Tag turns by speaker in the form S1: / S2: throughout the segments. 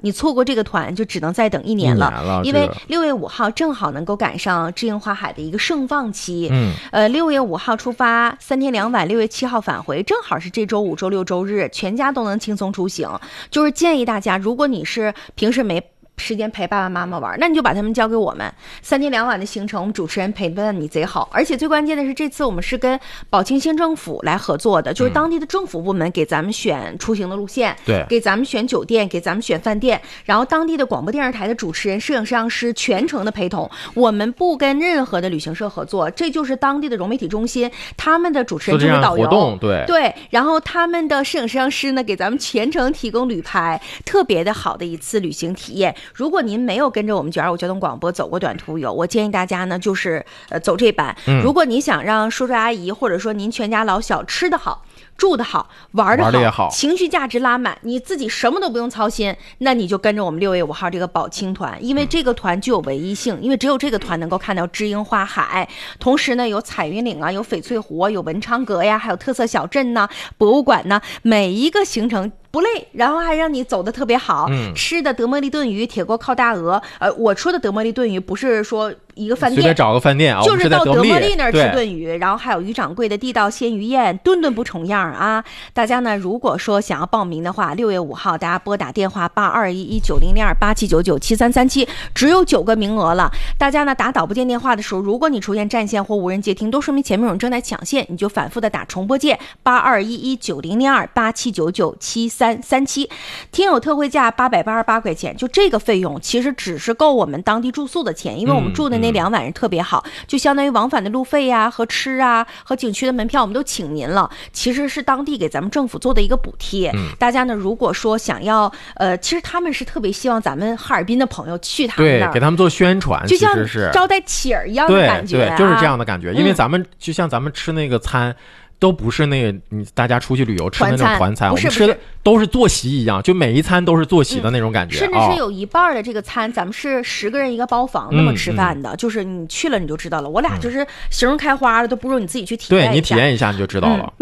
S1: 你错过这个团就只能再等1年了，因为6月5号正好能够赶上知映花海的一个盛放期。6月5号出发，3天2晚，6月7号返回，正好是这周5、周6、周日，全家都能轻松出行。就是建议大家，如果你是平时没时间陪爸爸妈妈玩，那你就把他们交给我们，3天2晚的行程，我们主持人陪伴你贼好。而且最关键的是，这次我们是跟宝清县政府来合作的，就是当地的政府部门给咱们选出行的路线，
S2: 对，
S1: 给咱们选酒店，给咱们选饭店，然后当地的广播电视台的主持人、摄影摄像师全程的陪同。我们不跟任何的旅行社合作，这就是当地的融媒体中心，他们的主持人就是导游，对，然后他们的摄影摄像师呢，给咱们全程提供旅拍，特别的好的一次旅行体验。如果您没有跟着我们925交通广播走过短途游，我建议大家呢就是走这班。如果你想让叔叔阿姨或者说您全家老小吃得好、住得好、玩得
S2: 也好，
S1: 情绪价值拉满，你自己什么都不用操心，那你就跟着我们6月5号这个宝清团，因为这个团具有唯一性，因为只有这个团能够看到知映花海，同时呢有彩云岭啊，有翡翠湖，有文昌阁呀，还有特色小镇呐、博物馆呐，每一个行程不累，然后还让你走得特别好。吃的德茉莉炖鱼、铁锅靠大鹅，我说的德茉莉炖鱼不是说一个饭店，
S2: 随便找个饭店啊，
S1: 就是到德茉莉那儿吃炖鱼，然后还有于掌柜的地道鲜鱼宴，顿顿不重样啊！大家呢，如果说想要报名的话，6月5号大家拨打电话8211900287997337，只有9个名额了。大家呢打导播间电话的时候，如果你出现占线或无人接听，都说明前面有人正在抢线，你就反复的打重播键8211900287997337。听友特惠价888块钱，就这个费用其实只是够我们当地住宿的钱，因为我们住的那2晚是特别好，就相当于往返的路费呀、和吃啊、和景区的门票我们都请您了，其实是当地给咱们政府做的一个补贴。大家呢如果说想要其实他们是特别希望咱们哈尔滨的朋友去他们那儿，
S2: 对，给他们做宣传，
S1: 就像招待企儿一样的感觉、
S2: 对，就是这样的感觉。因为咱们就像咱们吃那个餐都不是那个你大家出去旅游吃的那种团餐，我们吃的都是坐席一样，就每一餐都是坐席的那种感觉，
S1: 甚至是有一半的这个餐咱们是10个人一个包房那么吃饭的，就是你去了你就知道了，我俩就是形容开花了，都不如你自己去体验一下。
S2: 对，你体验一下你就知道了。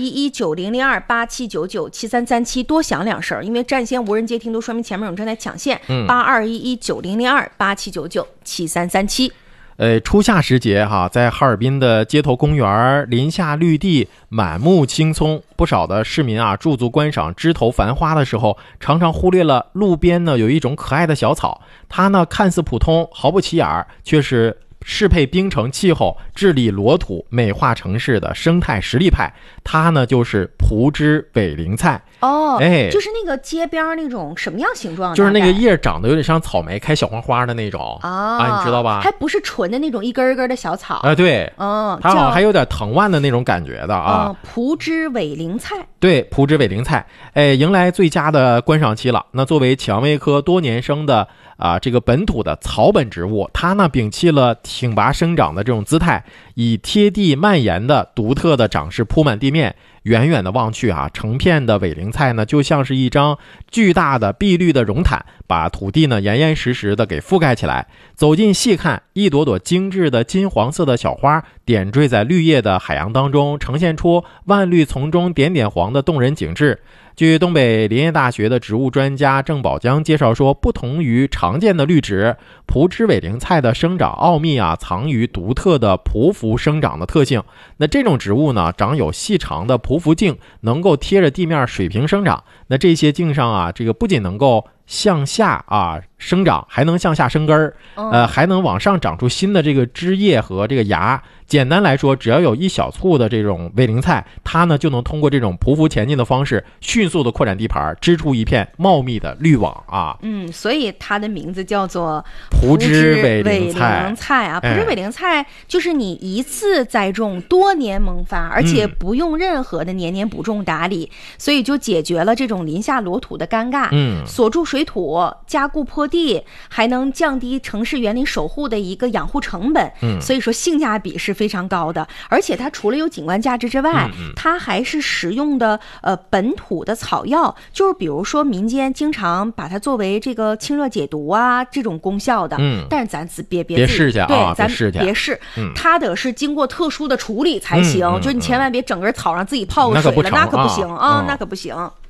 S1: 8211900287997337，多想2声，因为占线无人接听都说明前面有人正在抢线。8211900287997337。
S2: 初夏时节哈，在哈尔滨的街头公园，林下绿地，满目青葱，不少的市民啊驻足观赏枝头繁花的时候，常常忽略了路边呢有一种可爱的小草，它呢看似普通，毫不起眼，却是适配冰城气候、治理裸土、美化城市的生态实力派。它呢就是蒲枝尾灵菜。
S1: 就是那个街边那种什么样形状？
S2: 就是那个叶长得有点像草莓，开小黄花的那种你知道吧？
S1: 还不是纯的那种一根一根的小草
S2: 对，它好像还有点藤蔓的那种感觉的
S1: 蒲枝尾灵菜，
S2: 对，蒲枝尾灵菜，迎来最佳的观赏期了。那作为蔷薇科多年生的这个本土的草本植物，它呢摒弃了挺拔生长的这种姿态，以贴地蔓延的独特的长势铺满地面。远远的望去成片的尾灵菜呢，就像是一张巨大的碧绿的绒毯，把土地呢严严实实的给覆盖起来。走近细看，一朵朵精致的金黄色的小花点缀在绿叶的海洋当中，呈现出万绿丛中点点黄的动人景致。据东北林业大学的植物专家郑宝江介绍说，不同于常见的绿植，蒲枝尾灵菜的生长奥秘藏于独特的匍匐生长的特性。那这种植物呢，长有细长的匍匐茎，能够贴着地面水平生长。那这些茎上这个不仅能够向下生长，还能向下生根儿，还能往上长出新的这个枝叶和这个芽。简单来说，只要有一小簇的这种尾灵菜，它呢就能通过这种匍匐前进的方式，迅速的扩展地盘，织出一片茂密的绿网
S1: 所以它的名字叫做
S2: 蒲枝尾灵菜
S1: 蒲枝尾灵菜就是你一次栽种，多年萌发，而且不用任何的年年补种打理，所以就解决了这种林下裸土的尴尬，锁住水土，加固坡地，还能降低城市园林守护的一个养护成本，所以说性价比是非常高的。而且它除了有景观价值之外，它还是实用的本土的草药，就是比如说民间经常把它作为这个清热解毒这种功效的，但是咱别
S2: 试去
S1: 对，咱别试，它得是经过特殊的处理才行，就是你千万别整根草让自己泡个水了，那可不行那可不行。